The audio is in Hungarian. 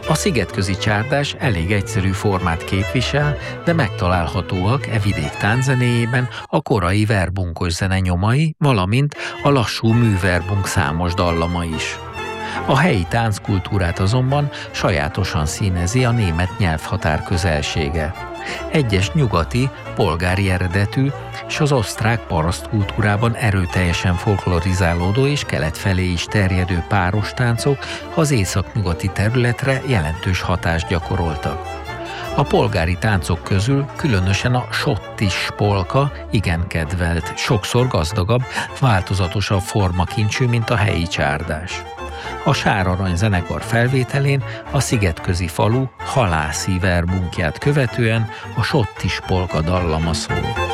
A szigetközi csárdás elég egyszerű formát képvisel, de megtalálhatóak e vidék tánczenéjében a korai verbunkos zene nyomai, valamint a lassú műverbunk számos dallama is. A helyi tánckultúrát azonban sajátosan színezi a német nyelvhatár közelsége. Egyes nyugati, polgári eredetű és az osztrák parasztkultúrában erőteljesen folklorizálódó és kelet felé is terjedő páros táncok az északnyugati területre jelentős hatást gyakoroltak. A polgári táncok közül különösen a schottisch polka igen kedvelt, sokszor gazdagabb, változatosabb formakincsű, mint a helyi csárdás. A Sárarany zenekar felvételén a szigetközi falu halászi verbunkját követően a schottisch polka dallama szól.